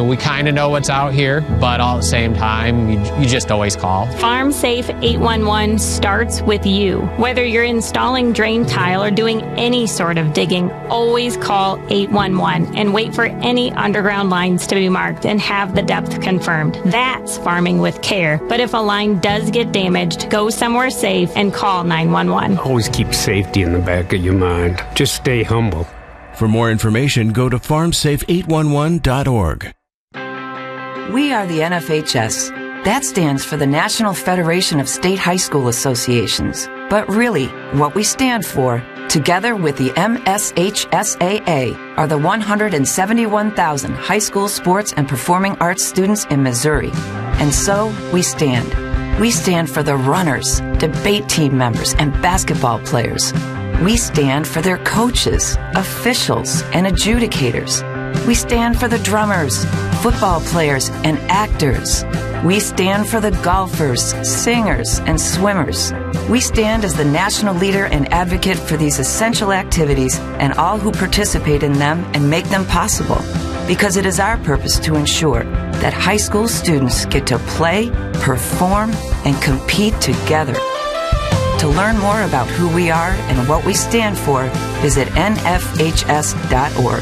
we kind of know what's out here, but all at the same time, you, you just always call. Farm Safe eight one one starts with you. Whether you're installing drain tile or doing any sort of digging, always call eight one one and wait for any underground lines to be marked and have the depth confirmed. That's farming with care. But if a line does get damaged, go somewhere safe and call nine one one. Always keep safety in the back of your mind. Just stay humble. For more information, go to farm safe eight one one dot org. We are the N F H S. That stands for the National Federation of State High School Associations. But really, what we stand for, together with the M S H S A A, are the one hundred seventy-one thousand high school sports and performing arts students in Missouri. And so, we stand. We stand for the runners, debate team members, and basketball players. We stand for their coaches, officials, and adjudicators. We stand for the drummers, football players, and actors. We stand for the golfers, singers, and swimmers. We stand as the national leader and advocate for these essential activities and all who participate in them and make them possible. Because it is our purpose to ensure that high school students get to play, perform, and compete together. To learn more about who we are and what we stand for, visit N F H S dot org.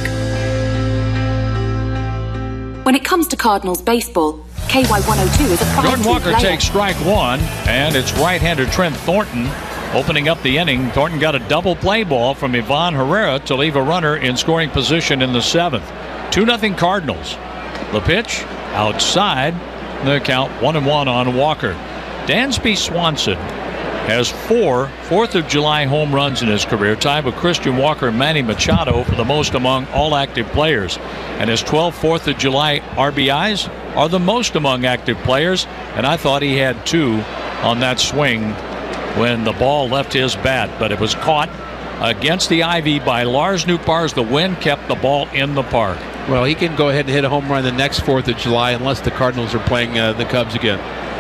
When it comes to Cardinals baseball, K Y one oh two is a five Jordan Walker player. takes strike one, and it's right-hander Trent Thornton opening up the inning. Thornton got a double play ball from Ivan Herrera to leave a runner in scoring position in the seventh. two nothing Cardinals. The pitch outside. The count one and one on Walker. Dansby Swanson has four fourth of July home runs in his career, tied with Christian Walker and Manny Machado for the most among all active players. And his twelve fourth of July R B Is are the most among active players. And I thought he had two on that swing when the ball left his bat, but it was caught against the ivy by Lars Nootbaar. The wind kept the ball in the park. Well, he can go ahead and hit a home run the next fourth of July unless the Cardinals are playing uh, the Cubs again.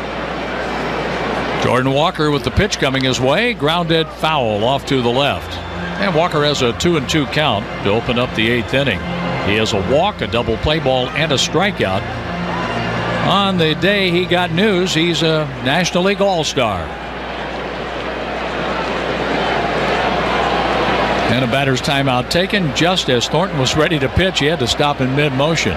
Jordan Walker with the pitch coming his way, grounded foul off to the left. And Walker has a two and two count to open up the eighth inning. He has a walk, a double play ball, and a strikeout. On the day he got news, he's a National League All-Star. And a batter's timeout taken just as Thornton was ready to pitch. He had to stop in mid-motion.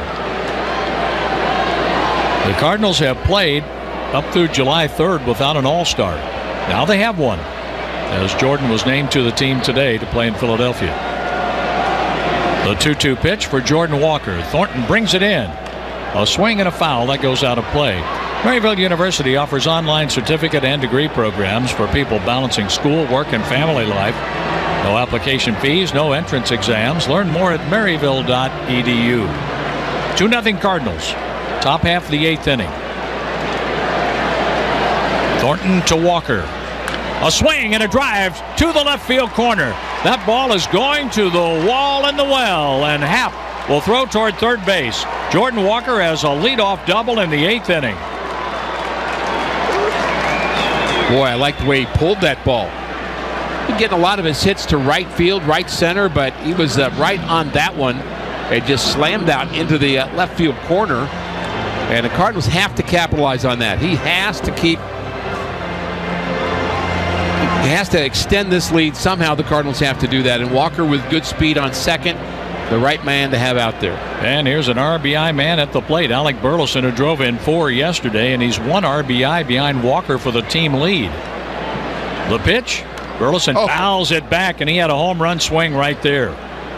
The Cardinals have played up through July third without an All-Star. Now they have one, as Jordan was named to the team today to play in Philadelphia. The two two pitch for Jordan Walker. Thornton brings it in. A swing and a foul. That goes out of play. Maryville University offers online certificate and degree programs for people balancing school, work, and family life. No application fees, no entrance exams. Learn more at maryville dot e d u. two nothing Cardinals. Top half of the eighth inning. Thornton to Walker. A swing and a drive to the left field corner. That ball is going to the wall and the well, and Happ will throw toward third base. Jordan Walker has a leadoff double in the eighth inning. Boy, I like the way he pulled that ball. Been getting a lot of his hits to right field, right center, but he was uh, right on that one. It just slammed out into the uh, left field corner, and the Cardinals have to capitalize on that. He has to keep, he has to extend this lead. Somehow the Cardinals have to do that, and Walker with good speed on second, the right man to have out there. And here's an R B I man at the plate, Alec Burleson, who drove in four yesterday, and he's one R B I behind Walker for the team lead. The pitch. Burleson oh. fouls it back, and he had a home run swing right there.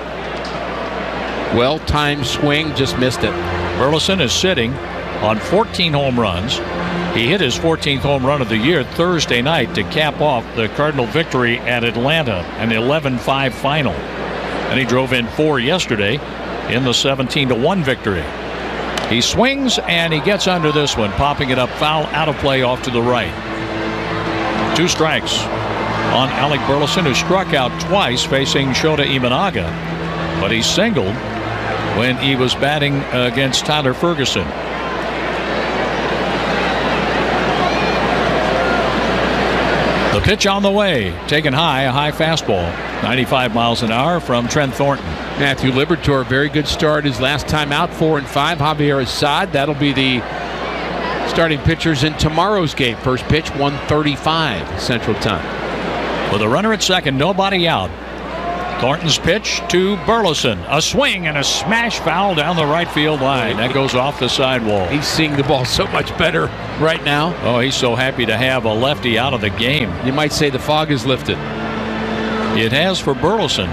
Well-timed swing, just missed it. Burleson is sitting on fourteen home runs. He hit his fourteenth home run of the year Thursday night to cap off the Cardinal victory at Atlanta, an eleven five final. And he drove in four yesterday in the seventeen to one victory. He swings, and he gets under this one, popping it up foul, out of play, off to the right. Two strikes on Alec Burleson, who struck out twice facing Shota Imanaga, but he singled when he was batting against Tyler Ferguson. The The pitch on the way, taken high, a high fastball, ninety-five miles an hour from Trent Thornton. Matthew Liberatore, very good start his last time out, four and five. Javier Assad, that'll be the starting pitchers in tomorrow's game. First pitch, one thirty-five Central Time. With a runner at second, nobody out. Thornton's pitch to Burleson. A swing and a smash foul down the right field line. That goes off the sidewall. He's seeing the ball so much better right now. Oh, he's so happy to have a lefty out of the game. You might say the fog is lifted. It has for Burleson.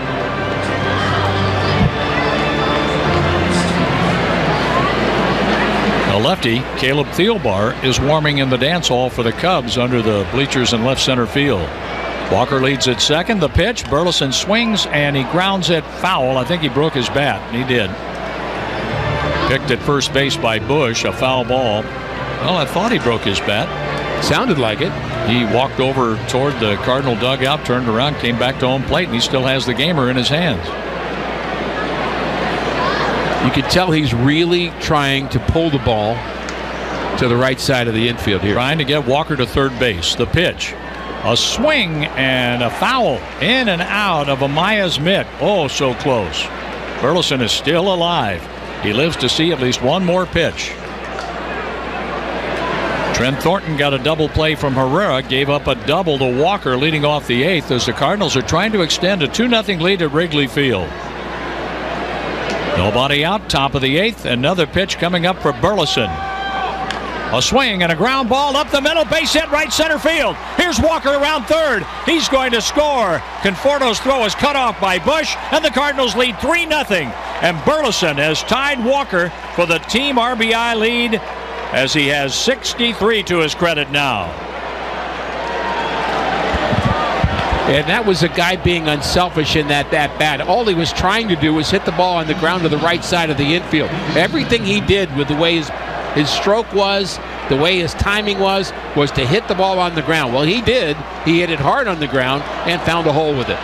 A lefty, Caleb Thielbar, is warming in the dance hall for the Cubs under the bleachers in left center field. Walker leads at second. The pitch, Burleson swings and he grounds it foul. I think he broke his bat. He did. Picked at first base by Bush, a foul ball. Well, I thought he broke his bat. Sounded like it. He walked over toward the Cardinal dugout, turned around, came back to home plate, and he still has the gamer in his hands. You could tell he's really trying to pull the ball to the right side of the infield here. Trying to get Walker to third base. The pitch. A swing and a foul in and out of Amaya's mitt. Oh, so close. Burleson is still alive. He lives to see at least one more pitch. Trent Thornton got a double play from Herrera, gave up a double to Walker leading off the eighth as the Cardinals are trying to extend a two nothing lead at Wrigley Field. Nobody out, top of the eighth. Another pitch coming up for Burleson. A swing and a ground ball up the middle, base hit right center field. Here's Walker around third. He's going to score. Conforto's throw is cut off by Bush, and the Cardinals lead three nothing. And Burleson has tied Walker for the team R B I lead as he has sixty-three to his credit now. And that was a guy being unselfish in that that bat. All he was trying to do was hit the ball on the ground to the right side of the infield. Everything he did with the way his His stroke was, the way his timing was, was to hit the ball on the ground. Well, he did. He hit it hard on the ground and found a hole with it.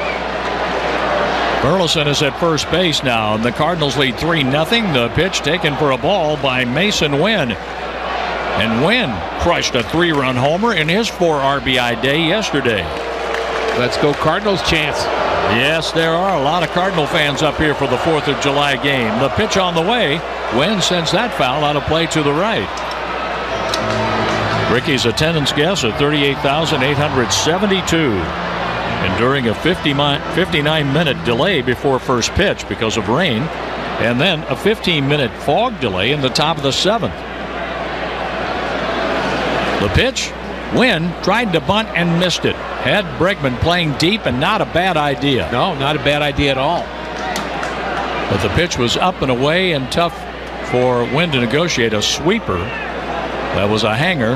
Burleson is at first base now, and the Cardinals lead three nothing. The pitch taken for a ball by Mason Wynn. And Wynn crushed a three-run homer in his four R B I day yesterday. Let's go Cardinals chance. Yes, there are a lot of Cardinal fans up here for the fourth of July game. The pitch on the way. Wynn sends that foul out of play to the right. Ricky's attendance guess of thirty-eight thousand eight hundred seventy-two. And during a fifty-nine minute delay before first pitch because of rain, and then a fifteen minute fog delay in the top of the seventh. The pitch, Wynn tried to bunt and missed it. Had Bregman playing deep, and not a bad idea. No, not a bad idea at all. But the pitch was up and away and tough for Wynn to negotiate a sweeper. That was a hanger.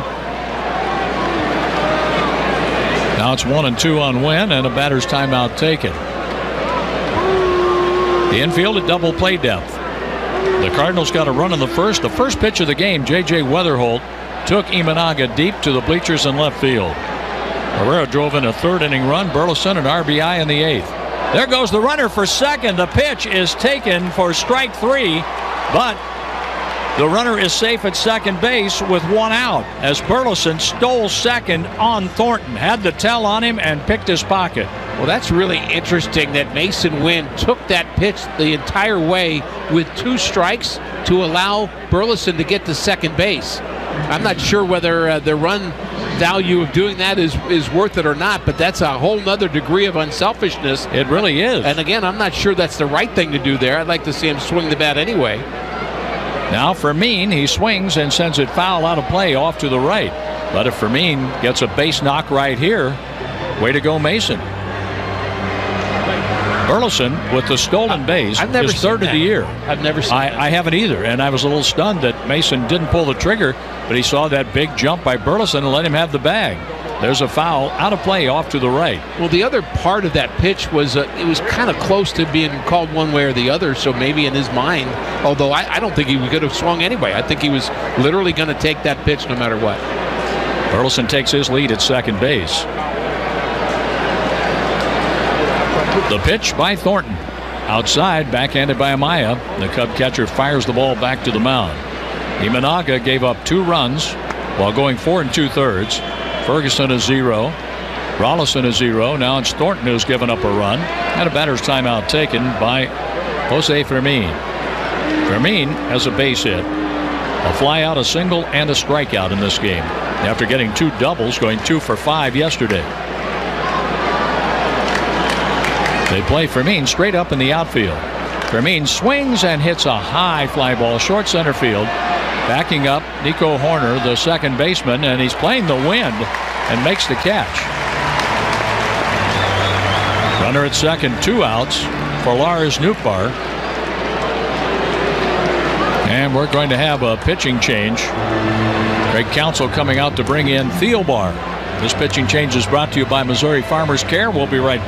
Now it's one and two on Wynn, and a batter's timeout taken. The infield at double play depth. The Cardinals got a run in the first. The first pitch of the game, J J Weatherholt took Imanaga deep to the bleachers in left field. Herrera drove in a third inning run. Burleson an R B I in the eighth. There goes the runner for second. The pitch is taken for strike three, but the runner is safe at second base with one out as Burleson stole second on Thornton, had the tell on him, and picked his pocket. Well, that's really interesting that Mason Wynn took that pitch the entire way with two strikes to allow Burleson to get to second base. I'm not sure whether uh, the run value of doing that is, is worth it or not, but that's a whole nother degree of unselfishness. It really is. And again, I'm not sure that's the right thing to do there. I'd like to see him swing the bat anyway. Now Fermin, he swings and sends it foul out of play off to the right. But if Fermin gets a base knock right here, way to go Mason. Burleson with the stolen base I've never is third seen of the year. I've never seen I, that. I haven't either, and I was a little stunned that Mason didn't pull the trigger, but he saw that big jump by Burleson and let him have the bag. There's a foul out of play off to the right. Well, the other part of that pitch was uh, it was kind of close to being called one way or the other, so maybe in his mind, although I, I don't think he could have swung anyway. I think he was literally going to take that pitch no matter what. Burleson takes his lead at second base. The pitch by Thornton. Outside, backhanded by Amaya. The Cub catcher fires the ball back to the mound. Imanaga gave up two runs while going four and two thirds. Ferguson a zero. Rolison a zero. Now it's Thornton who's given up a run. And a batter's timeout taken by Jose Fermin. Fermin has a base hit, a fly out, a single, and a strikeout in this game after getting two doubles, going two for five yesterday. They play Fermin straight up in the outfield. Fermin swings and hits a high fly ball short center field. Backing up Nico Horner, the second baseman, and he's playing the wind and makes the catch. Runner at second, two outs for Lars Nootbaar. And we're going to have a pitching change. Greg Counsell coming out to bring in Thielbar. This pitching change is brought to you by Missouri Farmers Care. We'll be right back.